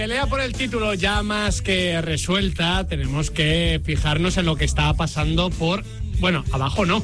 Pelea por el título ya más que resuelta. Tenemos que fijarnos en lo que está pasando abajo no.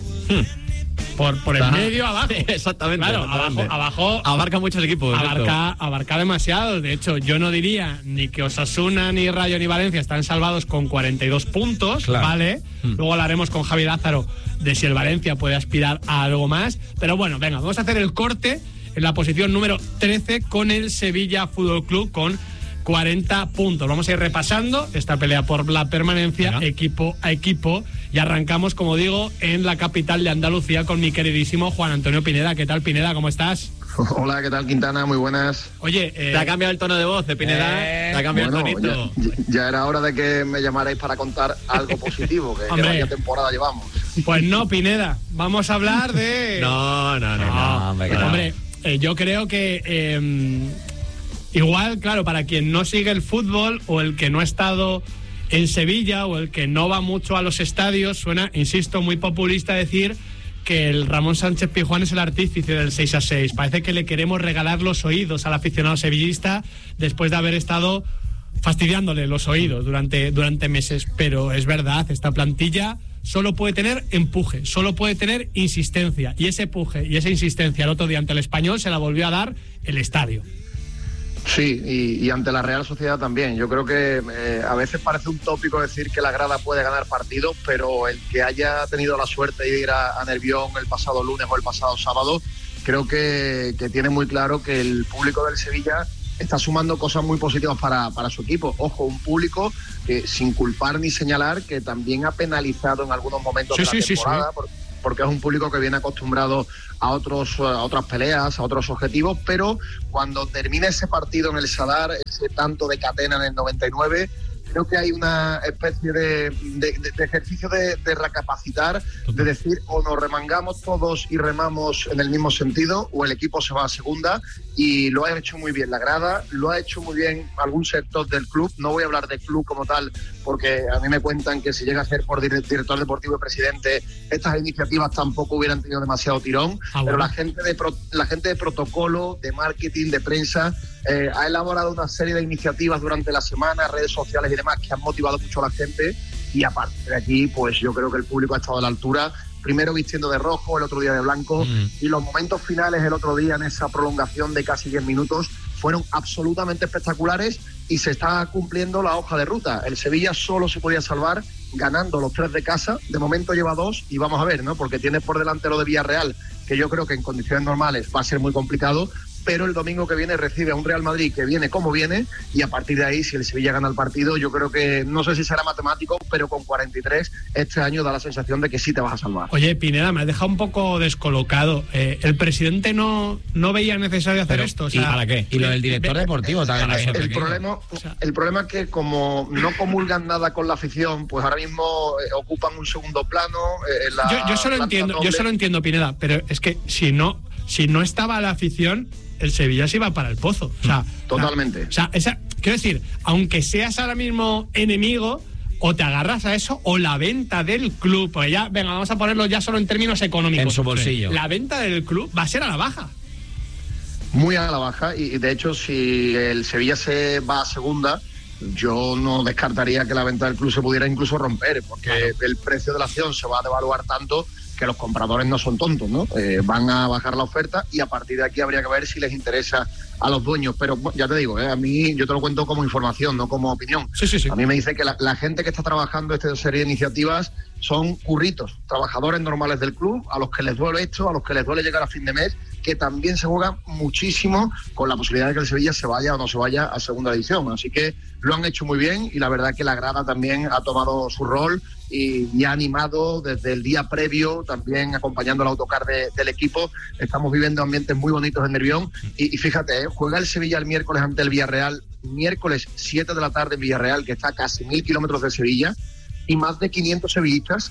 Por el medio, abajo. Exactamente. Claro, abajo abarca muchos equipos. Abarca demasiado. De hecho, yo no diría ni que Osasuna, ni Rayo, ni Valencia están salvados con 42 puntos, claro. ¿Vale? Luego hablaremos con Javi Lázaro de si el Valencia puede aspirar a algo más. Pero bueno, venga, vamos a hacer el corte en la posición número 13 con el Sevilla Fútbol Club con 40 puntos. Vamos a ir repasando esta pelea por la permanencia, venga, equipo a equipo, y arrancamos, como digo, en la capital de Andalucía con mi queridísimo Juan Antonio Pineda. ¿Qué tal, Pineda? ¿Cómo estás? Hola, ¿qué tal, Quintana? Muy buenas. Oye, te ha cambiado el tono de voz de Pineda, te ha cambiado el tonito. Ya era hora de que me llamarais para contar algo positivo, que vaya temporada llevamos. Pues no, Pineda, vamos a hablar de... No, hombre, yo creo que... igual, claro, para quien no sigue el fútbol o el que no ha estado en Sevilla o el que no va mucho a los estadios, suena, insisto, muy populista decir que el Ramón Sánchez Pizjuán es el artífice del 6-6. Parece que le queremos regalar los oídos al aficionado sevillista después de haber estado fastidiándole los oídos durante meses. Pero es verdad, esta plantilla solo puede tener empuje, solo puede tener insistencia. Y ese empuje y esa insistencia el otro día ante el Español se la volvió a dar el estadio. Sí, y ante la Real Sociedad también. Yo creo que a veces parece un tópico decir que la grada puede ganar partidos, pero el que haya tenido la suerte de ir a Nervión el pasado lunes o el pasado sábado, creo que tiene muy claro que el público del Sevilla está sumando cosas muy positivas para su equipo. Ojo, un público que, sin culpar ni señalar, que también ha penalizado en algunos momentos de la temporada. Sí. Porque es un público que viene acostumbrado a otras peleas, a otros objetivos, pero cuando termina ese partido en el Sadar, ese tanto de Catena en el 99, creo que hay una especie de ejercicio de recapacitar, de decir, o nos remangamos todos y remamos en el mismo sentido, o el equipo se va a segunda, y lo ha hecho muy bien la grada, lo ha hecho muy bien algún sector del club. No voy a hablar de club como tal, porque a mí me cuentan que si llega a ser por director deportivo y presidente, estas iniciativas tampoco hubieran tenido demasiado tirón, pero la gente de protocolo, de marketing, de prensa, ha elaborado una serie de iniciativas durante la semana, redes sociales y demás, que han motivado mucho a la gente, y a partir de aquí, pues yo creo que el público ha estado a la altura, primero vistiendo de rojo, el otro día de blanco, y los momentos finales el otro día en esa prolongación de casi 10 minutos fueron absolutamente espectaculares, y se está cumpliendo la hoja de ruta. El Sevilla solo se podía salvar ganando los 3 de casa, de momento lleva 2, y vamos a ver, ¿no? Porque tiene por delante lo de Villarreal, que yo creo que en condiciones normales va a ser muy complicado, pero el domingo que viene recibe a un Real Madrid que viene como viene, y a partir de ahí, si el Sevilla gana el partido, yo creo que, no sé si será matemático, pero con 43 este año da la sensación de que sí te vas a salvar. Oye, Pineda, me has dejado un poco descolocado. ¿El presidente no veía necesario hacer esto? O sea, ¿y para qué? Y lo del director deportivo también. El problema es que como no comulgan nada con la afición, pues ahora mismo ocupan un segundo plano. Yo solo entiendo, Pineda, pero es que si no estaba la afición, el Sevilla se iba para el pozo. O sea, totalmente. Quiero decir, aunque seas ahora mismo enemigo, o te agarras a eso, o la venta del club, pues ya, venga, vamos a ponerlo ya solo en términos económicos. En su bolsillo. La venta del club va a ser a la baja. Muy a la baja, y de hecho, si el Sevilla se va a segunda, yo no descartaría que la venta del club se pudiera incluso romper, porque el precio de la acción se va a devaluar tanto que los compradores no son tontos, ¿no? Van a bajar la oferta, y a partir de aquí habría que ver si les interesa a los dueños. Pero ya te digo, a mí, yo te lo cuento como información, no como opinión. Sí. A mí me dice que la gente que está trabajando esta serie de iniciativas son curritos, trabajadores normales del club, a los que les duele esto, a los que les duele llegar a fin de mes, que también se juegan muchísimo con la posibilidad de que el Sevilla se vaya o no se vaya a segunda división. Así que lo han hecho muy bien, y la verdad que la grada también ha tomado su rol y ha animado desde el día previo, también acompañando el autocar del equipo. Estamos viviendo ambientes muy bonitos en Nervión, y fíjate, juega el Sevilla el miércoles ante el Villarreal, miércoles 7 de la tarde en Villarreal, que está a casi 1000 kilómetros de Sevilla, y más de 500 sevillistas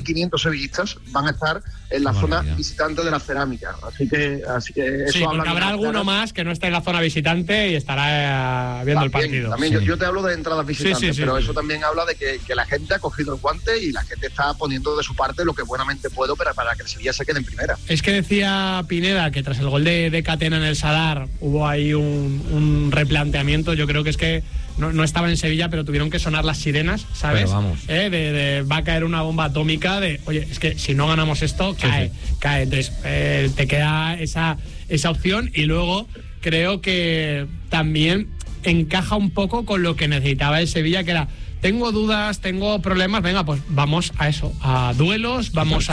van a estar en la zona visitante de la Cerámica. Así que eso sí, porque habrá alguno más que no esté en la zona visitante y estará viendo el partido. También yo te hablo de entradas visitantes, pero eso también habla de que la gente ha cogido el guante y la gente está poniendo de su parte lo que buenamente puede para que el Sevilla se quede en primera. Es que decía Pineda que tras el gol de Catena en el Sadar hubo ahí un replanteamiento. Yo creo que es que no estaba en Sevilla, pero tuvieron que sonar las sirenas, ¿sabes? Pero vamos. Va a caer una bomba atómica de, oye, es que si no ganamos esto, cae. Entonces te queda esa opción, y luego creo que también encaja un poco con lo que necesitaba el Sevilla, que era: tengo dudas, tengo problemas, venga, pues vamos a eso, a duelos, vamos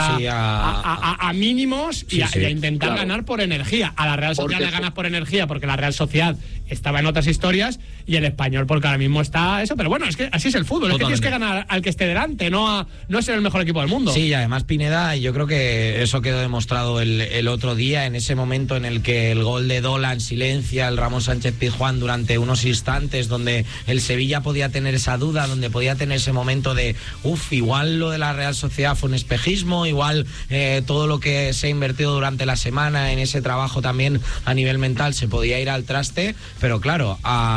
a mínimos y a intentar ganar por energía. A la Real Sociedad le ganas por energía porque la Real Sociedad estaba en otras historias, y el Español porque ahora mismo está eso, pero bueno, es que así es el fútbol. Totalmente. Es que tienes que ganar al que esté delante, no ser el mejor equipo del mundo. Sí, y además, Pineda, yo creo que eso quedó demostrado el otro día, en ese momento en el que el gol de Dolan silencia el Ramón Sánchez Pizjuán durante unos instantes, donde el Sevilla podía tener esa duda, donde podía tener ese momento de igual lo de la Real Sociedad fue un espejismo, igual todo lo que se ha invertido durante la semana en ese trabajo también a nivel mental se podía ir al traste. Pero claro,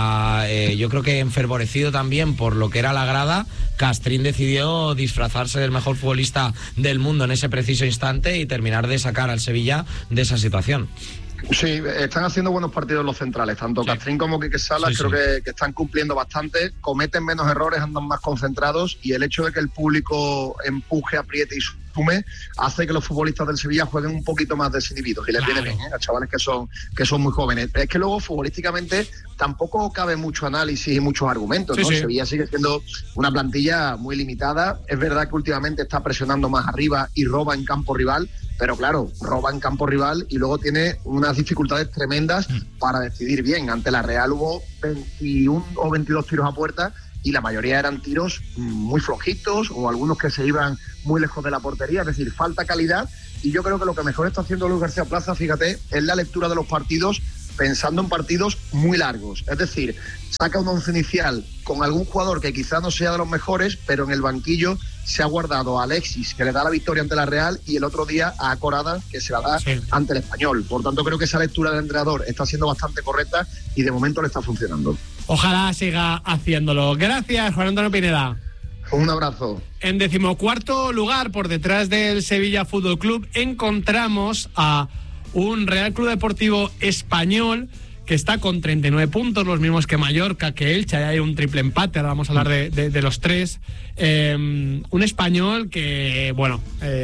yo creo que enfervorecido también por lo que era la grada, Castrín decidió disfrazarse del mejor futbolista del mundo en ese preciso instante y terminar de sacar al Sevilla de esa situación. Sí, están haciendo buenos partidos los centrales, tanto Castrín como Quique Salas. Creo que están cumpliendo bastante, cometen menos errores, andan más concentrados, y el hecho de que el público empuje, apriete y sume hace que los futbolistas del Sevilla jueguen un poquito más desinhibidos, y les viene bien, a chavales que son muy jóvenes. Es que luego futbolísticamente tampoco cabe mucho análisis y muchos argumentos, ¿no? Sevilla sigue siendo una plantilla muy limitada. Es verdad que últimamente está presionando más arriba y roba en campo rival, pero claro, roba en campo rival y luego tiene unas dificultades tremendas para decidir bien. Ante la Real hubo 21 o 22 tiros a puerta, y la mayoría eran tiros muy flojitos o algunos que se iban muy lejos de la portería. Es decir, falta calidad, y yo creo que lo que mejor está haciendo Luis García Plaza, fíjate, es la lectura de los partidos pensando en partidos muy largos. Es decir, saca un once inicial con algún jugador que quizá no sea de los mejores, pero en el banquillo se ha guardado a Alexis, que le da la victoria ante la Real, y el otro día a Corada, que se la da ante el Español. Por tanto, creo que esa lectura del entrenador está siendo bastante correcta y de momento le está funcionando. Ojalá siga haciéndolo. Gracias, Juan Antonio Pineda. Un abrazo. En 14º lugar, por detrás del Sevilla Fútbol Club, encontramos a un Real Club Deportivo Español que está con 39 puntos, los mismos que Mallorca, que Elche. Hay un triple empate, ahora vamos a hablar de los tres. Un Español que, bueno,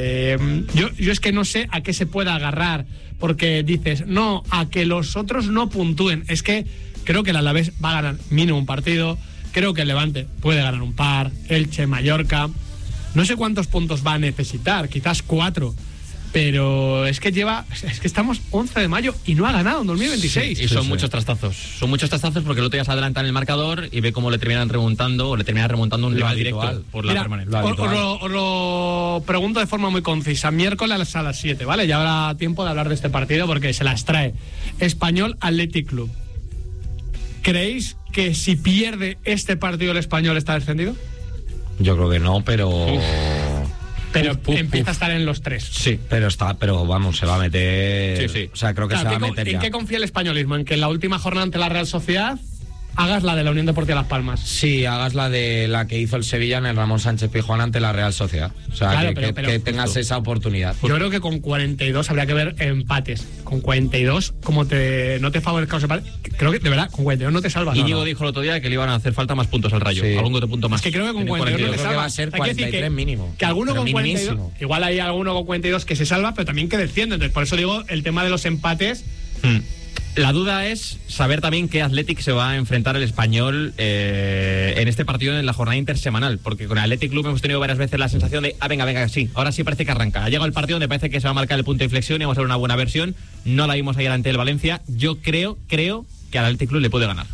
yo es que no sé a qué se pueda agarrar, porque dices, no, a que los otros no puntúen. Es que creo que el Alavés va a ganar mínimo un partido, creo que el Levante puede ganar un par, Elche, Mallorca, no sé cuántos puntos va a necesitar, quizás 4. Pero es que estamos 11 de mayo y no ha ganado en 2026. Sí, y son muchos trastazos. Son muchos trastazos porque el otro día se adelanta en el marcador y ve cómo le terminan remontando un rival directo por la permanencia. Os lo pregunto de forma muy concisa. Miércoles a las 7, ¿vale? Ya habrá tiempo de hablar de este partido porque se las trae. Español Athletic Club. ¿Creéis que si pierde este partido el Español está descendido? Yo creo que no, pero... Pero empieza a estar en los 3. Sí, pero vamos, se va a meter. Sí. O sea, creo que se va a meter ya. ¿En qué confía el españolismo? ¿En que en la última jornada ante la Real Sociedad hagas la de la Unión Deportiva Las Palmas? Sí, hagas la de la que hizo el Sevilla en el Ramón Sánchez Pizjuán ante la Real Sociedad. O sea, claro, que tengas esa oportunidad. Yo creo que con 42 habría que ver empates. Con 42, como no te favorezca los empates, creo que de verdad, con 42 no te salvas. Íñigo dijo el otro día que le iban a hacer falta más puntos al Rayo. Algún otro punto más. Es que creo que con 42 no te salvas. Va a ser 43 mínimo. Que alguno con 42, igual hay alguno con 42 que se salva, pero también que desciende. Entonces, por eso digo, el tema de los empates... La duda es saber también qué Athletic se va a enfrentar el Español en este partido en la jornada intersemanal, porque con el Athletic Club hemos tenido varias veces la sensación de venga, sí, ahora sí parece que arranca. Ha llegado el partido donde parece que se va a marcar el punto de inflexión y vamos a ver una buena versión. No la vimos ayer ante el Valencia. Yo creo que al Athletic Club le puede ganar.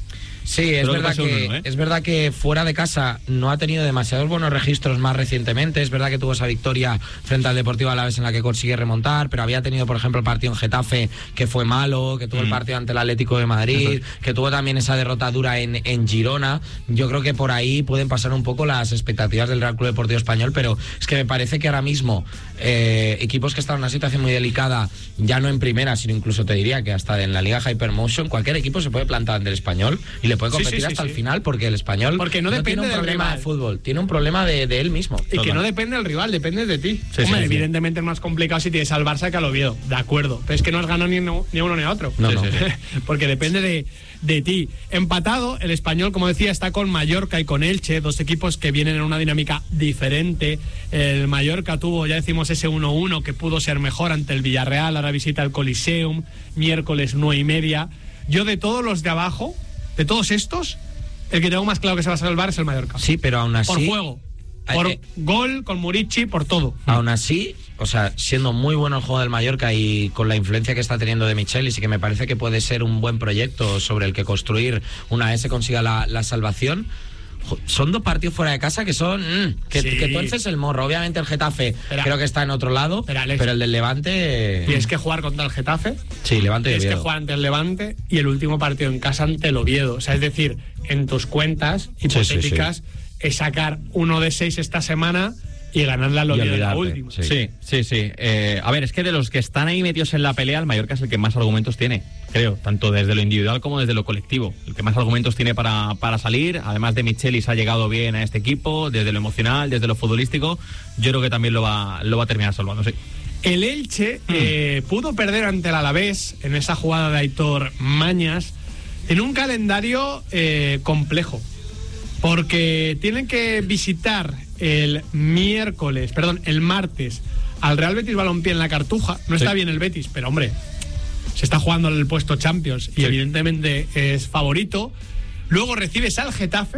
Sí, es verdad que fuera de casa no ha tenido demasiados buenos registros más recientemente. Es verdad que tuvo esa victoria frente al Deportivo Alavés en la que consigue remontar, pero había tenido, por ejemplo, el partido en Getafe que fue malo, que tuvo el partido ante el Atlético de Madrid, que tuvo también esa derrota dura en Girona. Yo creo que por ahí pueden pasar un poco las expectativas del Real Club Deportivo Español, pero es que me parece que ahora mismo equipos que están en una situación muy delicada, ya no en primera, sino incluso te diría que hasta en la Liga Hypermotion, cualquier equipo se puede plantar ante el Español y le puede competir hasta el final, porque el Español porque no tiene un problema de fútbol, tiene un problema de él mismo. Y que no depende del rival, depende de ti. Hombre, evidentemente es más complicado si tienes al Barça que al Oviedo, de acuerdo, pero es que no has ganado ni uno ni a otro. No. Porque depende de ti. Empatado, el Español, como decía, está con Mallorca y con Elche, dos equipos que vienen en una dinámica diferente. El Mallorca tuvo, ya decimos, ese 1-1 que pudo ser mejor ante el Villarreal, ahora visita el Coliseum, miércoles 9:30. Yo de todos los de abajo, de todos estos, el que tengo más claro que se va a salvar es el Mallorca. Sí, pero aún así... Por juego, por gol, con Murici, por todo. Aún así, o sea, siendo muy bueno el juego del Mallorca y con la influencia que está teniendo de Michelis, y que me parece que puede ser un buen proyecto sobre el que construir una vez se consiga la salvación, son dos partidos fuera de casa que son que tuerces el morro. Obviamente el Getafe creo que está en otro lado, pero el del Levante... Tienes que jugar contra el Getafe. Sí, Levante y Tienes Oviedo. que jugar ante el Levante y el último partido en casa ante el Oviedo. O sea, es decir, en tus cuentas hipotéticas es sacar 1 de 6 esta semana y ganarle al Oviedo en la última. Sí. A ver, es que de los que están ahí metidos en la pelea, el Mallorca es el que más argumentos tiene, creo, tanto desde lo individual como desde lo colectivo. El que más argumentos tiene para salir. Además de Michelis, ha llegado bien a este equipo, desde lo emocional, desde lo futbolístico. Yo creo que también lo va a terminar salvando, sí. El Elche pudo perder ante el Alavés en esa jugada de Aitor Mañas en un calendario complejo, porque tienen que visitar el martes al Real Betis Balompié en la Cartuja. No está bien el Betis, pero hombre, se está jugando el puesto Champions y evidentemente es favorito. Luego recibes al Getafe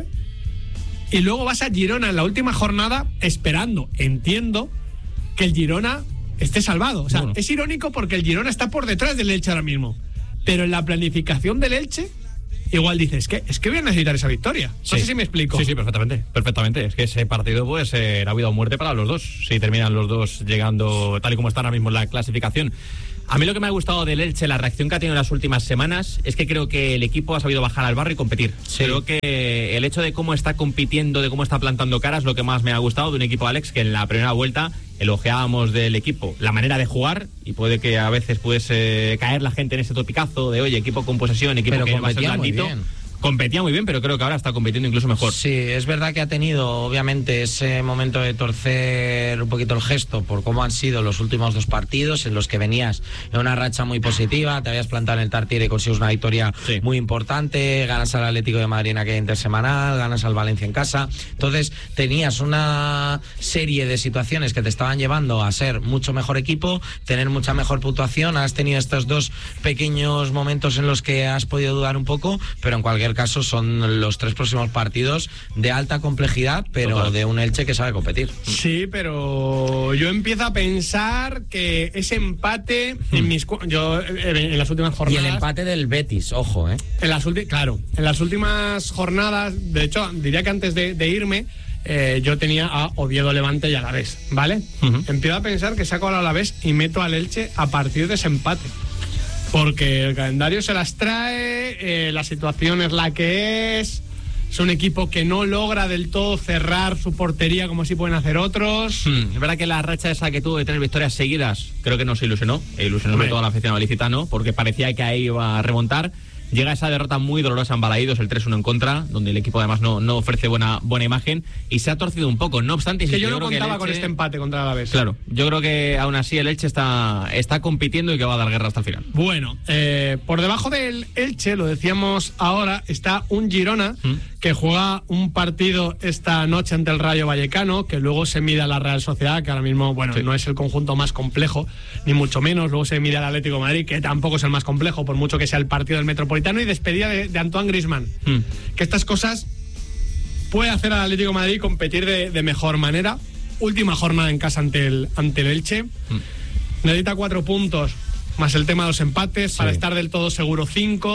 y luego vas a Girona en la última jornada, esperando, entiendo, que el Girona esté salvado. O sea, es irónico porque el Girona está por detrás del Elche ahora mismo, pero en la planificación del Elche igual dices, es que voy a necesitar esa victoria. No sé si me explico. Sí, perfectamente. Es que ese partido puede ser vida o muerte para los dos, si terminan los dos llegando tal y como está ahora mismo en la clasificación. A mí lo que me ha gustado del Elche, la reacción que ha tenido en las últimas semanas, es que creo que el equipo ha sabido bajar al barro y competir. Sí. Creo que el hecho de cómo está compitiendo, de cómo está plantando cara, es lo que más me ha gustado de un equipo, Alex, que en la primera vuelta elogiábamos del equipo la manera de jugar, y puede que a veces pudiese caer la gente en ese topicazo de, oye, equipo con posesión, equipo que va a ser blandito. Competía muy bien, pero creo que ahora está compitiendo incluso mejor. Sí, es verdad que ha tenido, obviamente, ese momento de torcer un poquito el gesto por cómo han sido los últimos 2 partidos en los que venías en una racha muy positiva, te habías plantado en el Tartiere y consigues una victoria muy importante, ganas al Atlético de Madrid en aquella intersemanal, ganas al Valencia en casa. Entonces tenías una serie de situaciones que te estaban llevando a ser mucho mejor equipo, tener mucha mejor puntuación. Has tenido estos 2 pequeños momentos en los que has podido dudar un poco, pero en cualquier caso son los 3 próximos partidos de alta complejidad, pero de un Elche que sabe competir. Sí, pero yo empiezo a pensar que ese empate en las últimas jornadas, y el empate del Betis, ojo, en las últimas jornadas, de hecho diría que antes de irme, yo tenía a Oviedo, Levante y Alavés, ¿vale? Empiezo a pensar que saco al Alavés y meto al Elche a partir de ese empate, porque el calendario se las trae, la situación es la que es un equipo que no logra del todo cerrar su portería como sí pueden hacer otros. Es verdad que la racha esa que tuvo de 3 victorias seguidas creo que nos ilusionó sobre todo a la afición malicitano, porque parecía que ahí iba a remontar. Llega esa derrota muy dolorosa en Balaídos, el 3-1 en contra, donde el equipo además no ofrece buena imagen y se ha torcido un poco. No obstante, que yo no contaba con este empate contra el Alavés. Claro, yo creo que aún así el Elche está compitiendo y que va a dar guerra hasta el final. Bueno, por debajo del Elche, lo decíamos ahora, está un Girona que juega un partido esta noche ante el Rayo Vallecano, que luego se mide a la Real Sociedad, que ahora mismo, no es el conjunto más complejo, ni mucho menos. Luego se mide al Atlético de Madrid, que tampoco es el más complejo, por mucho que sea el partido del Metropolitano, y despedida de Antoine Griezmann. Que estas cosas puede hacer al Atlético de Madrid competir de mejor manera. Última jornada en casa ante el Elche. Necesita 4 puntos, más el tema de los empates, para estar del todo seguro 5.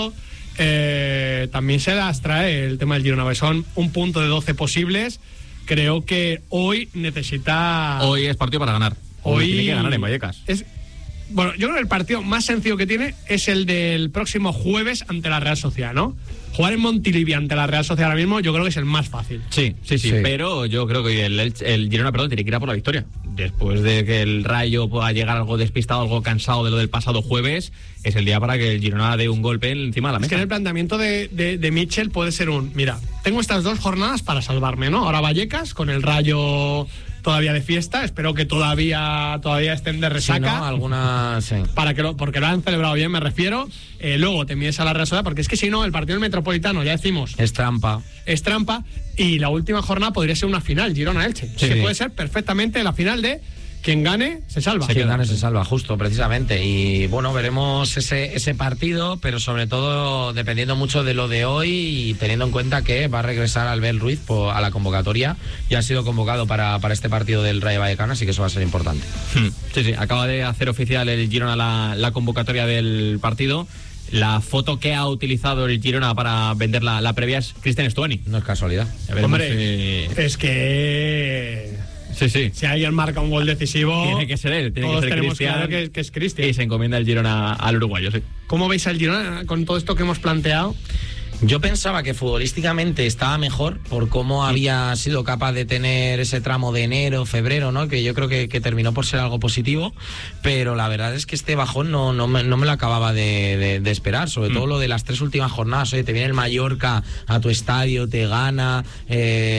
también se las trae el tema del Girona. Son un punto de 12 posibles. Creo que hoy necesita... Hoy es partido para ganar. Hoy tiene que ganar en Vallecas. Bueno, yo creo que el partido más sencillo que tiene es el del próximo jueves ante la Real Sociedad, ¿no? Jugar en Montilivi ante la Real Sociedad ahora mismo yo creo que es el más fácil. Sí. Pero yo creo que el Girona, tiene que ir a por la victoria. Después de que el Rayo pueda llegar algo despistado, algo cansado de lo del pasado jueves, es el día para que el Girona dé un golpe encima de la mesa. Es que en el planteamiento de Mitchell puede ser mira, tengo estas 2 jornadas para salvarme, ¿no? Ahora Vallecas con el Rayo todavía de fiesta, espero que todavía estén de resaca. Sí, ¿no? Algunas, sí. Porque lo han celebrado bien, me refiero. Luego te mides a la Real Sociedad, porque es que si no, el partido del Metropolitano, ya decimos... Es trampa. Y la última jornada podría ser una final, Girona-Elche. Sí. Que puede ser perfectamente la final de quien gane, se salva. Quien gane se salva, justo, precisamente. Y bueno, veremos ese partido, pero sobre todo dependiendo mucho de lo de hoy y teniendo en cuenta que va a regresar Albert Ruiz a la convocatoria. Ya ha sido convocado para este partido del Rayo Vallecano, así que eso va a ser importante. Sí, acaba de hacer oficial el Girona la convocatoria del partido. La foto que ha utilizado el Girona para vender la previa es Cristian Stuani. No es casualidad. Hombre, es que... Sí. Si alguien marca un gol decisivo, tiene que ser él, todos tenemos Cristian, claro que es Cristian. Y se encomienda el Girona al uruguayo, sí. ¿Cómo veis al Girona con todo esto que hemos planteado? Yo pensaba que futbolísticamente estaba mejor por cómo había sido capaz de tener ese tramo de enero, febrero, ¿no? Que yo creo que terminó por ser algo positivo, pero la verdad es que este bajón no me lo acababa de esperar, sobre todo lo de las 3 últimas jornadas. Oye, te viene el Mallorca a tu estadio, te gana, no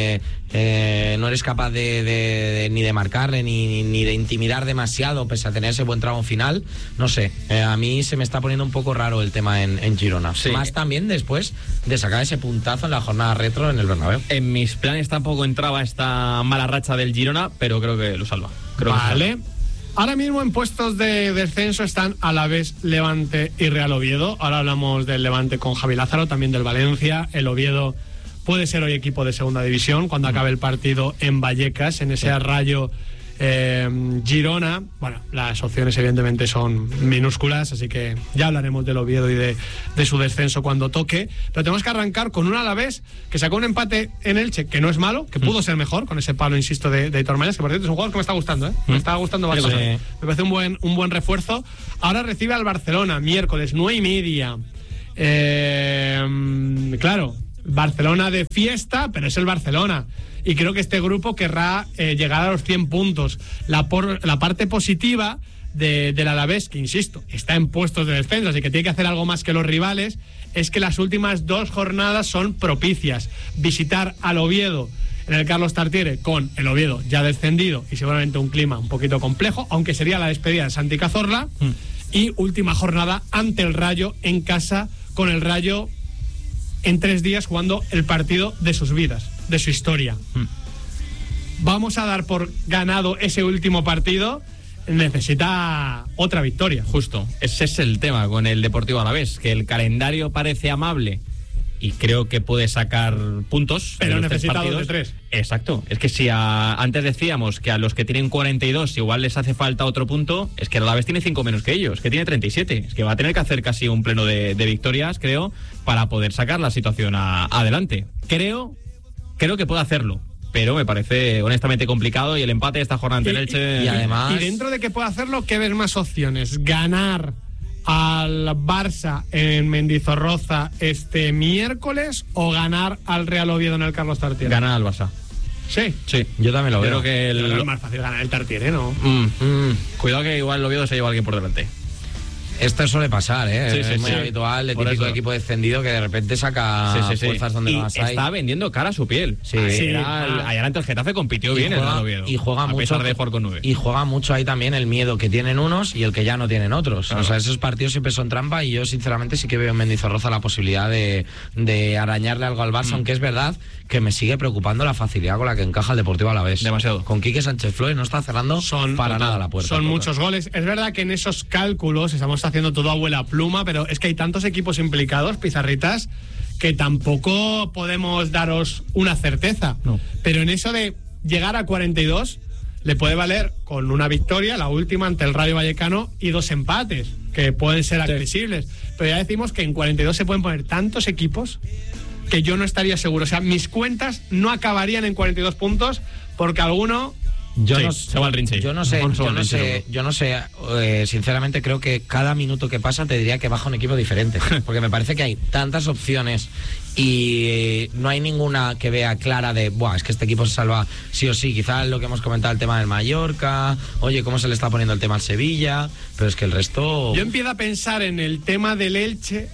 eres capaz ni de marcarle ni de intimidar demasiado pese a tener ese buen tramo final. No sé, a mí se me está poniendo un poco raro el tema en Girona. Sí. Más también después de sacar ese puntazo en la jornada retro en el Bernabéu. En mis planes tampoco entraba esta mala racha del Girona, pero creo que lo salva. Vale. Ahora mismo en puestos de descenso están Alavés, Levante y Real Oviedo. Ahora hablamos del Levante con Javi Lázaro, también del Valencia. El Oviedo puede ser hoy equipo de segunda división cuando acabe el partido en Vallecas, en ese Rayo Girona. Bueno, las opciones evidentemente son minúsculas, así que ya hablaremos del Oviedo y de su descenso cuando toque, pero tenemos que arrancar con un Alavés que sacó un empate en Elche, que no es malo, que pudo ser mejor con ese palo, insisto, de Aitor Mayas, que por cierto es un jugador que me está gustando, me está gustando bastante. Me parece un buen refuerzo. Ahora recibe al Barcelona miércoles 9:30. Claro, Barcelona de fiesta, pero es el Barcelona. Y creo que este grupo querrá llegar a los 100 puntos. La parte positiva del Alavés, que insisto, está en puestos de descenso, así que tiene que hacer algo más que los rivales, es que las últimas 2 jornadas son propicias. Visitar al Oviedo en el Carlos Tartiere, con el Oviedo ya descendido y seguramente un clima un poquito complejo, aunque sería la despedida de Santi Cazorla. Y última jornada ante el Rayo en casa, con el Rayo en 3 días jugando el partido de sus vidas, de su historia. Vamos a dar por ganado ese último partido. Necesita otra victoria. Justo, ese es el tema con el Deportivo Alavés, que el calendario parece amable y creo que puede sacar puntos, pero necesita 2 de 3. Exacto, es que si antes decíamos que a los que tienen 42 igual les hace falta otro punto, es que el Alavés tiene 5 menos que ellos, que tiene 37, es que va a tener que hacer casi un pleno de victorias, creo, para poder sacar la situación adelante. Creo que puede hacerlo, pero me parece honestamente complicado, y el empate de esta jornada ante el Elche... Y además... Y dentro de que pueda hacerlo, ¿qué ves más opciones? ¿Ganar al Barça en Mendizorroza este miércoles o ganar al Real Oviedo en el Carlos Tartiere? Ganar al Barça. Sí, yo también lo veo. Creo que es más fácil ganar el Tartiere, ¿no? Cuidado que igual el Oviedo se lleva a alguien por delante. Esto suele pasar, Sí, es muy habitual, de por típico eso. Equipo descendido que de repente saca fuerzas donde y no las hay. está vendiendo cara a su piel. Ayer ante el Getafe compitió bien el Oviedo. Y juega mucho, a pesar de jugar con 9. Y juega mucho ahí también el miedo que tienen unos y el que ya no tienen otros. Claro. O sea, esos partidos siempre son trampa, y yo sinceramente sí que veo en Mendizorroza la posibilidad de arañarle algo al Barça, aunque es verdad que me sigue preocupando la facilidad con la que encaja el Deportivo Alavés. Demasiado. Con Quique Sánchez Flores no está cerrando nada la puerta. Son muchos goles. Es verdad que en esos cálculos estamos haciendo todo a abuela pluma, pero es que hay tantos equipos implicados, Pizarritas, que tampoco podemos daros una certeza. No. Pero en eso de llegar a 42, le puede valer con una victoria, la última ante el Rayo Vallecano, y 2 empates, que pueden ser accesibles. Pero ya decimos que en 42 se pueden poner tantos equipos que yo no estaría seguro. O sea, mis cuentas no acabarían en 42 puntos porque alguno... Yo no sé, sinceramente creo que cada minuto que pasa te diría que baja un equipo diferente, porque me parece que hay tantas opciones y no hay ninguna que vea clara de, buah, es que este equipo se salva sí o sí. Quizás lo que hemos comentado, el tema del Mallorca, oye, cómo se le está poniendo el tema al Sevilla, pero es que el resto... Yo empiezo a pensar en el tema del Elche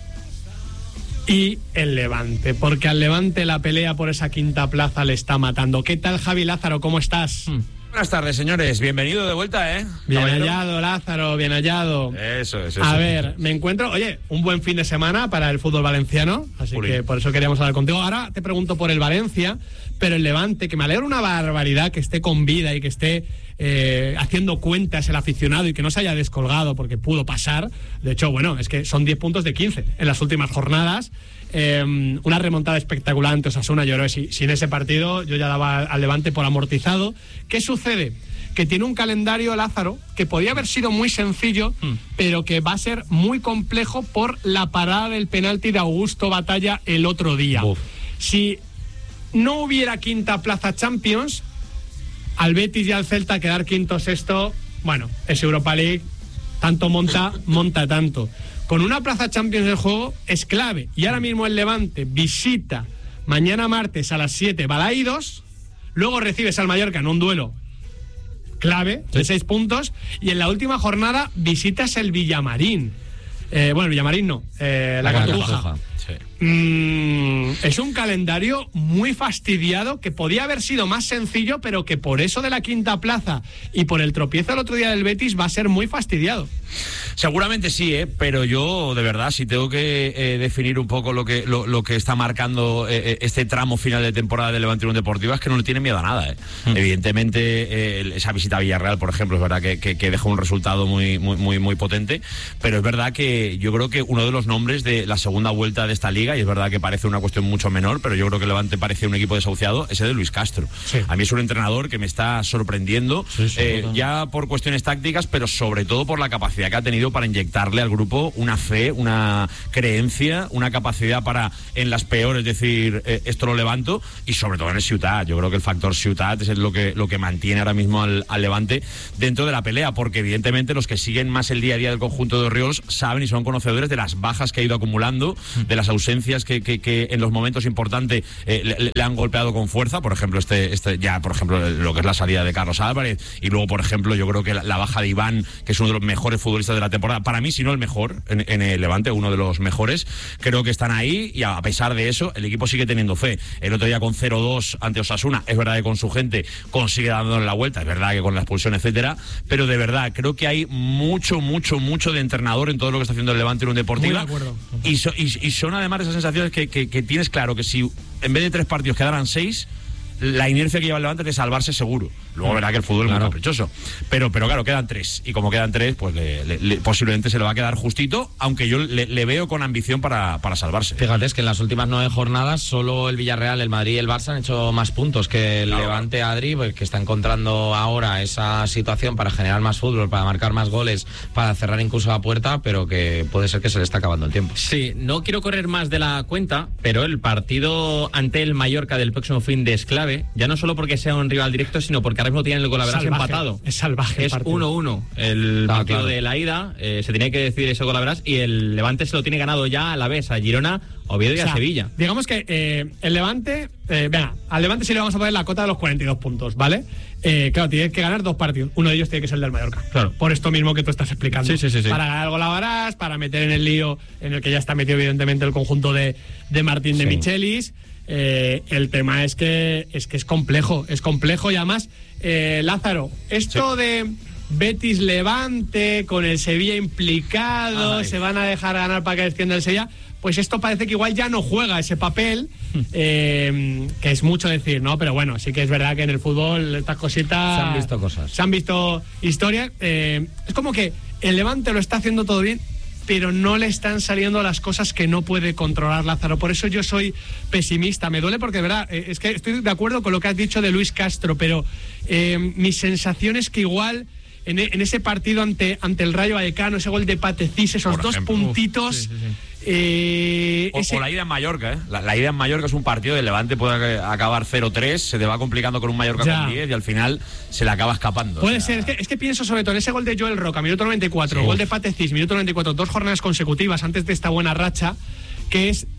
y el Levante, porque al Levante la pelea por esa quinta plaza le está matando. ¿Qué tal, Javi Lázaro? ¿Cómo estás? Buenas tardes, señores. Bienvenido de vuelta, ¿eh? Bien Caballero. hallado, Lázaro, bien hallado. Eso. A ver, me encuentro, oye, un buen fin de semana para el fútbol valenciano, así que por eso queríamos hablar contigo. Ahora te pregunto por el Valencia, pero el Levante, que me alegra una barbaridad que esté con vida y que esté haciendo cuentas el aficionado y que no se haya descolgado porque pudo pasar. De hecho, bueno, es que son 10 puntos de 15 en las últimas jornadas. Una remontada espectacular ante Osasuna. Yo creo que si en ese partido yo ya daba al Levante por amortizado. ¿Qué sucede? Que tiene un calendario, Lázaro, que podía haber sido muy sencillo, pero que va a ser muy complejo por la parada del penalti de Augusto Batalla el otro día. Si no hubiera quinta plaza Champions, al Betis y al Celta quedar quinto, sexto, bueno, es Europa League, tanto monta tanto. Con una plaza Champions en juego es clave. Y ahora mismo el Levante visita mañana martes a las 7 Balaídos, luego recibes al Mallorca en un duelo clave de 6 puntos, y en la última jornada visitas el Villamarín. Bueno, el Villamarín no, la Cartuja. Es un calendario muy fastidiado que podía haber sido más sencillo, pero que por eso de la quinta plaza y por el tropiezo el otro día del Betis va a ser muy fastidiado. Seguramente sí, pero yo, de verdad, si tengo que definir un poco lo que está marcando este tramo final de temporada del Levante Unión Deportiva, es que no le tiene miedo a nada. Evidentemente, esa visita a Villarreal, por ejemplo, es verdad que deja un resultado muy potente, pero es verdad que yo creo que uno de los nombres de la segunda vuelta de esta liga, y es verdad que parece una cuestión mucho menor, pero yo creo que el Levante parece un equipo desahuciado, ese de Luis Castro. Sí. A mí es un entrenador que me está sorprendiendo, ya por cuestiones tácticas, pero sobre todo por la capacidad que ha tenido para inyectarle al grupo una fe, una creencia, una capacidad para, en las peores, decir, esto lo levanto, y sobre todo en el Ciutat. Yo creo que el factor Ciutat es lo que mantiene ahora mismo al Levante dentro de la pelea, porque evidentemente los que siguen más el día a día del conjunto de Oriols saben y son conocedores de las bajas que ha ido acumulando, de las ausencias que en los momentos importantes le han golpeado con fuerza. Por ejemplo, por ejemplo, lo que es la salida de Carlos Álvarez, y luego, por ejemplo, yo creo que la baja de Iván, que es uno de los mejores futbolistas de la temporada, para mí, si no el mejor en el Levante, uno de los mejores. Creo que están ahí, y a pesar de eso, el equipo sigue teniendo fe. El otro día con 0-2 ante Osasuna, es verdad que con su gente consigue dándole la vuelta, es verdad que con la expulsión, etcétera, pero de verdad creo que hay mucho de entrenador en todo lo que está haciendo el Levante Unión Deportiva. Muy de acuerdo. Y son además esas sensaciones que tienes claro que si en vez de 3 partidos quedaran 6, la inercia que lleva el Levante es de salvarse seguro. Luego verá que el fútbol es muy caprichoso. Pero claro, quedan 3. Y como quedan 3, pues posiblemente se le va a quedar justito, aunque yo le veo con ambición para salvarse. Fíjate, es que en las últimas 9 jornadas solo el Villarreal, el Madrid y el Barça han hecho más puntos que el Levante, Adri, pues, que está encontrando ahora esa situación para generar más fútbol, para marcar más goles, para cerrar incluso la puerta, pero que puede ser que se le está acabando el tiempo. Sí, no quiero correr más de la cuenta, pero el partido ante el Mallorca del próximo fin de es clave, ya no solo porque sea un rival directo, sino porque ahora mismo tienen el golaveras empatado. Es salvaje. Es 1-1 el partido de la ida. Se tiene que decidir ese golaveras, y el Levante se lo tiene ganado ya a la vez, a Girona, Oviedo y a Sevilla. Digamos que el Levante, al Levante sí le vamos a poner la cota de los 42 puntos, ¿vale? Claro, tiene que ganar 2 partidos. Uno de ellos tiene que ser el del Mallorca. Claro. Por esto mismo que tú estás explicando. Sí. Para ganar el golaveras, para meter en el lío en el que ya está metido evidentemente el conjunto de Martín de Michelis. El tema es que es complejo, y además, Lázaro, esto de Betis Levante con el Sevilla implicado, se van a dejar ganar para que descienda el Sevilla, pues esto parece que igual ya no juega ese papel, que es mucho decir, ¿no? Pero bueno, sí que es verdad que en el fútbol estas cositas... Se han visto cosas. Se han visto historias. Es como que el Levante lo está haciendo todo bien, pero no le están saliendo las cosas que no puede controlar Lázaro. Por eso yo soy pesimista. Me duele porque, de verdad, es que estoy de acuerdo con lo que has dicho de Luis Castro, pero mi sensación es que igual en ese partido ante el Rayo Vallecano, ese gol de Patecís, esos por dos ejemplo. puntitos... O la ida en Mallorca, ¿eh? La ida en Mallorca es un partido de Levante, puede acabar 0-3, se te va complicando con un Mallorca con 10 y al final se le acaba escapando. Puede ser, es que pienso sobre todo en ese gol de Joel Roca, minuto 94, gol de Patecís, minuto 94, 2 jornadas consecutivas antes de esta buena racha, que es...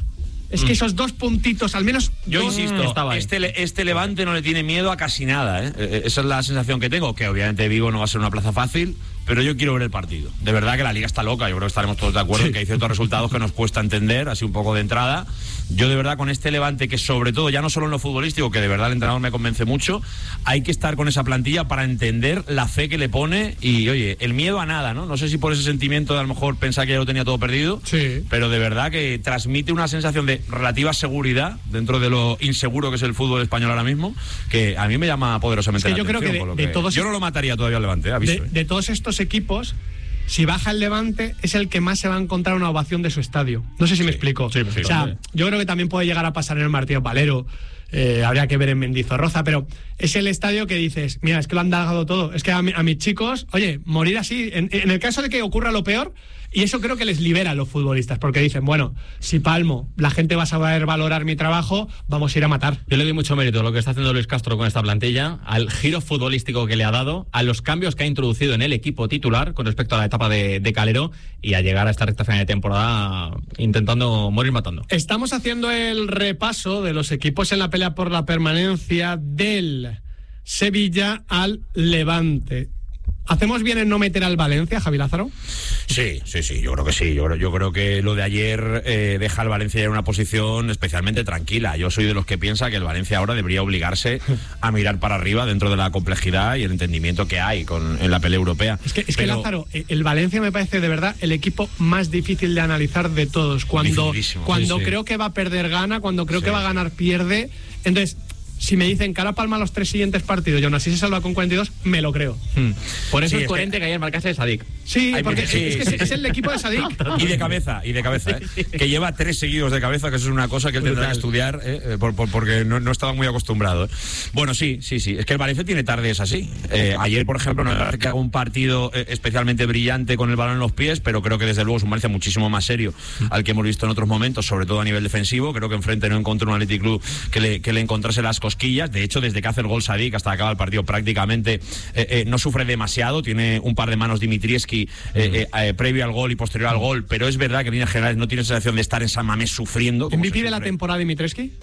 Es que esos 2 puntitos, al menos... Yo insisto, este Levante no le tiene miedo a casi nada, ¿eh? Esa es la sensación que tengo, que obviamente Vigo no va a ser una plaza fácil, pero yo quiero ver el partido. De verdad que la Liga está loca, yo creo que estaremos todos de acuerdo en que hay ciertos resultados que nos cuesta entender, así un poco de entrada. Yo de verdad con este Levante, que sobre todo, ya no solo en lo futbolístico, que de verdad el entrenador me convence mucho, hay que estar con esa plantilla para entender la fe que le pone y, oye, el miedo a nada, ¿no? No sé si por ese sentimiento de a lo mejor pensar que ya lo tenía todo perdido, pero de verdad que transmite una sensación de relativa seguridad dentro de lo inseguro que es el fútbol español ahora mismo, que a mí me llama poderosamente la atención. Yo creo que de todos... Yo no lo mataría todavía al Levante, aviso. De todos estos equipos, si baja el Levante, es el que más se va a encontrar una ovación de su estadio. No sé si me explico. Sí, o sea, yo creo que también puede llegar a pasar en el Martínez Valero. Habría que ver en Mendizorroza, pero es el estadio que dices, mira, es que lo han dado todo. Es que a mis chicos, oye, morir así, en el caso de que ocurra lo peor, y eso creo que les libera a los futbolistas, porque dicen, bueno, si palmo, la gente va a saber valorar mi trabajo, vamos a ir a matar. Yo le doy mucho mérito a lo que está haciendo Luis Castro con esta plantilla, al giro futbolístico que le ha dado, a los cambios que ha introducido en el equipo titular con respecto a la etapa de Calero y a llegar a esta recta final de temporada intentando morir matando. Estamos haciendo el repaso de los equipos en la pelea por la permanencia del Sevilla al Levante. ¿Hacemos bien en no meter al Valencia, Javi Lázaro? Sí, yo creo que sí. Yo creo que lo de ayer deja al Valencia en una posición especialmente tranquila. Yo soy de los que piensa que el Valencia ahora debería obligarse a mirar para arriba dentro de la complejidad y el entendimiento que hay en la pelea europea. Es que Lázaro, el Valencia me parece de verdad el equipo más difícil de analizar de todos. Cuando creo que va a perder, gana. Cuando creo que va a ganar, pierde. Entonces... Si me dicen que ahora palma los 3 siguientes partidos y aún así se salva con 42, me lo creo. Por eso es coherente que ayer marcase Sadik. Sí, porque es el equipo de Sadik. Y de cabeza, ¿eh? Que lleva 3 seguidos de cabeza, que eso es una cosa que él tendrá que estudiar, porque no estaba muy acostumbrado. Bueno, sí. Es que el Valencia tiene tardes así. Ayer, por ejemplo, no es que haga un partido especialmente brillante con el balón en los pies, pero creo que desde luego es un Valencia muchísimo más serio al que hemos visto en otros momentos, sobre todo a nivel defensivo. Creo que enfrente no encontró un Athletic Club que le encontrase las cosquillas. De hecho, desde que hace el gol Sadik hasta que acaba el partido prácticamente no sufre demasiado. Tiene un par de manos Dimitrievski previo al gol y posterior al gol, pero es verdad que en líneas generales no tiene sensación de estar en San Mamés sufriendo. ¿MVP de la temporada Dimitrievski?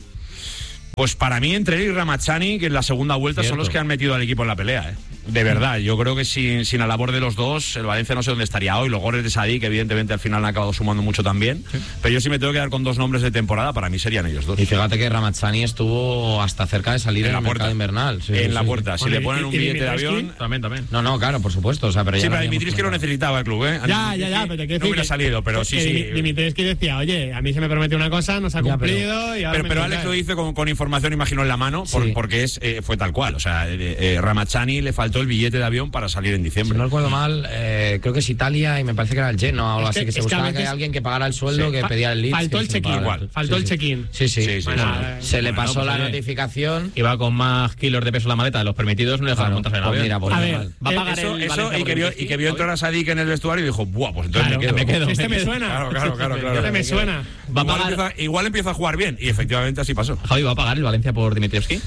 Pues para mí, entre él y Ramazani, que en la segunda vuelta son los que han metido al equipo en la pelea, De verdad, yo creo que sin la labor de los dos, el Valencia no sé dónde estaría hoy. Los goles de Sadik, evidentemente, al final han acabado sumando mucho también. Pero yo sí me tengo que dar con 2 nombres de temporada, para mí serían ellos 2. Y fíjate que Ramazani estuvo hasta cerca de salir en la puerta invernal. En la puerta. Si le ponen un billete de avión... También. No, claro, por supuesto. O sea, pero pero Dimitrievski lo necesitaba el club, Ya, pero te no hubiera salido, pero sí. Dimitrievski decía, oye, a mí se me prometió una cosa, no se ha cumplido... Pero Alex lo dice con información, imagino, en la mano, porque fue tal cual. O sea, Ramazani le faltó el billete de avión para salir en diciembre. Si no recuerdo mal, creo que es Italia y me parece que era el Genoa o algo así, que se buscaba que alguien que pagara el sueldo que pedía el Leeds. Faltó el check-in. Faltó el check-in. Sí. Se le pasó la notificación. Iba con más kilos de peso en la maleta de los permitidos, no le dejaron montarse en el avión. Mira, a ver, va a pagar eso y que vio entrar a Sadik en el vestuario y dijo, buah, pues entonces me quedo. Este me suena. Claro. Este me suena. Igual empieza a jugar bien, y efectivamente así pasó. Javi, ¿va a pagar el Valencia por Dimitrievski?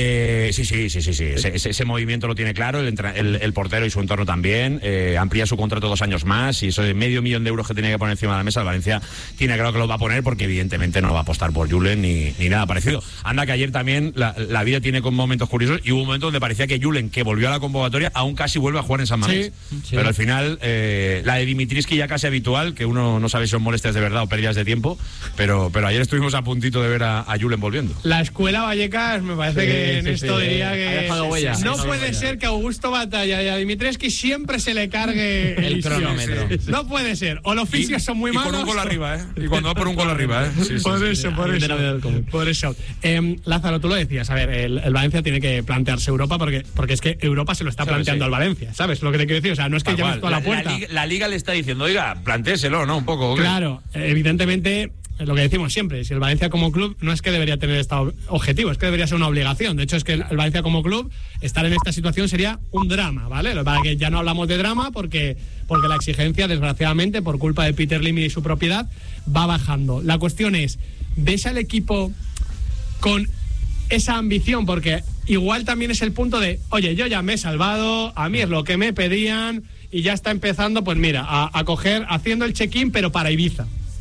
Sí. Ese movimiento lo tiene claro, el portero y su entorno también. Amplía su contrato 2 años más, y eso de $500,000 de euros que tenía que poner encima de la mesa, el Valencia tiene claro que lo va a poner, porque evidentemente no va a apostar por Julen ni nada parecido. Anda que ayer también la vida tiene con momentos curiosos, y hubo un momento donde parecía que Julen, que volvió a la convocatoria, aún casi vuelve a jugar en San Mamés. Sí. Pero al final la de Dimitrievski ya casi habitual, que uno no sabe si son molestias de verdad o pérdidas de tiempo, pero ayer estuvimos a puntito de ver a Julen volviendo. La escuela Vallecas me parece que que en esto diría ha que dejado huella. no Ha dejado puede huella. ser que a Augusto Batalla y a Dimitrescu siempre se le cargue El Isión. cronómetro. No puede ser. O los fisios son muy y malos. con un gol arriba, ¿eh? Y cuando va por un gol arriba, ¿eh? Sí, sí, Por sí. eso, por eso. denominador común. Por eso. Lázaro, tú lo decías. A ver, el Valencia tiene que plantearse Europa porque es que Europa se lo está planteando al Valencia. ¿Sabes lo que te quiero decir? O sea, no es que Tal llames cual. tú a la puerta. La liga le está diciendo, oiga, plantéselo, ¿no? Un poco. ¿qué? Claro, evidentemente, lo que decimos siempre, si el Valencia como club no es que debería tener este objetivo, es que debería ser una obligación. De hecho, es que el Valencia como club, estar en esta situación sería un drama, ¿vale? Para que ya no hablamos de drama porque la exigencia, desgraciadamente, por culpa de Peter Lim y su propiedad, va bajando. La cuestión es, ¿ves al equipo con esa ambición? Porque igual también es el punto de, oye, yo ya me he salvado, a mí es lo que me pedían y ya está empezando, pues mira, a coger, haciendo el check-in, pero para Ibiza.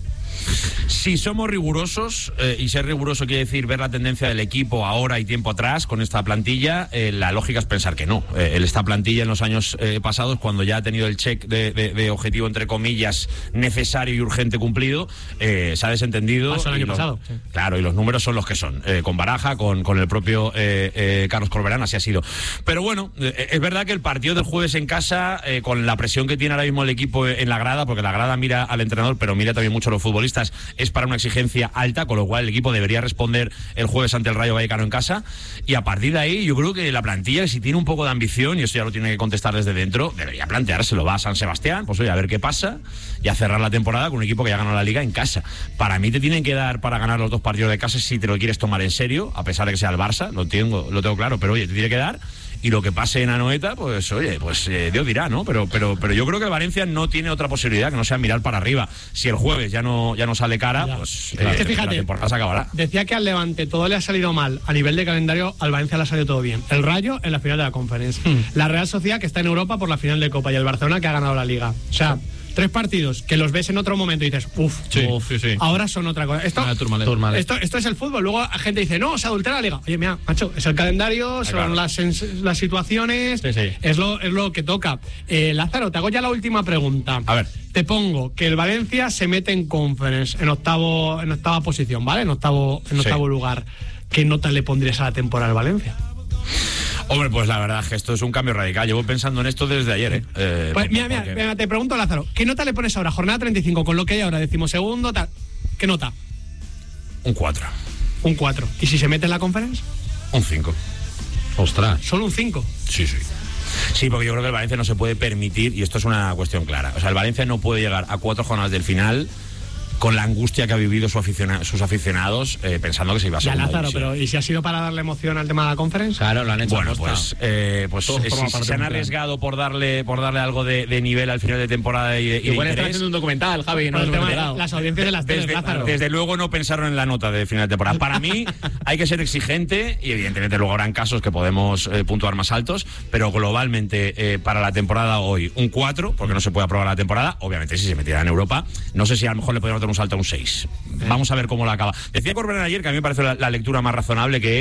Si somos rigurosos, y ser riguroso quiere decir ver la tendencia del equipo ahora y tiempo atrás con esta plantilla, la lógica es pensar que no. Esta plantilla en los años pasados, cuando ya ha tenido el check de objetivo, entre comillas, necesario y urgente cumplido, se ha desentendido. Pasó el año pasado. Sí. Claro, y los números son los que son. Con Baraja, con el propio Carlos Corberán, así ha sido. Pero bueno, es verdad que el partido del jueves en casa, con la presión que tiene ahora mismo el equipo en la grada, porque la grada mira al entrenador, pero mira también mucho a los futbolistas, es para una exigencia alta, con lo cual el equipo debería responder el jueves ante el Rayo Vallecano en casa, y a partir de ahí yo creo que la plantilla, si tiene un poco de ambición, y eso ya lo tiene que contestar desde dentro, debería planteárselo. Va a San Sebastián, pues oye, a ver qué pasa, y a cerrar la temporada con un equipo que ya ganó la Liga en casa. Para mí te tienen que dar para ganar los 2 partidos de casa si te lo quieres tomar en serio, a pesar de que sea el Barça, lo tengo claro, pero oye, te tiene que dar. Y lo que pase en Anoeta, pues oye, pues Dios dirá, ¿no? Pero yo creo que el Valencia no tiene otra posibilidad que no sea mirar para arriba. Si el jueves ya no sale cara, pues Es que fíjate, la temporada se acabará. decía que al Levante todo le ha salido mal a nivel de calendario, al Valencia le ha salido todo bien. El Rayo en la final de la Conference, la Real Sociedad que está en Europa por la final de Copa y el Barcelona que ha ganado la Liga. O sea, 3 partidos que los ves en otro momento y dices, uff, Sí. ahora son otra cosa. Turmalet. Esto es el fútbol. Luego la gente dice, no, se adultera la Liga. Oye, mira, macho, es el calendario, son claro. las situaciones, Sí, sí. es lo que toca. Lázaro, te hago ya la última pregunta. A ver. Te pongo que el Valencia se mete en Conference, en octava posición, ¿vale? En octavo lugar. ¿Qué nota le pondrías a la temporada al Valencia? Hombre, pues la verdad es que esto es un cambio radical. Llevo pensando en esto desde ayer, Pues mira, te pregunto, Lázaro, ¿qué nota le pones ahora? Jornada 35, con lo que hay ahora, 12º, tal. ¿Qué nota? Un 4. Un 4. ¿Y si se mete en la Conference? Un 5. Ostras. Solo un 5. Sí. Sí, porque yo creo que el Valencia no se puede permitir, y esto es una cuestión clara, o sea, el Valencia no puede llegar a 4 jornadas del final con la angustia que ha vivido sus aficionados, pensando que se iba a ser Ya, una Lázaro, división. pero ¿y si ha sido para darle emoción al tema de la Conference? Claro, lo han hecho. Bueno, aposta. pues Todo forma parte se de han un plan. arriesgado por darle algo de nivel al final de temporada y de Igual está interés. haciendo un documental, Javi, no Por el nos tema hemos de enterado. las audiencias de las teles, Lázaro. Desde luego no pensaron en la nota de final de temporada. Para mí hay que ser exigente y evidentemente luego habrán casos que podemos puntuar más altos, pero globalmente para la temporada hoy un 4, porque no se puede aprobar la temporada. Obviamente si se metiera en Europa, no sé si a lo mejor le podríamos dar un salto a un 6. Vamos a ver cómo la acaba. Decía Corberán ayer que a mí me parece la lectura más razonable, que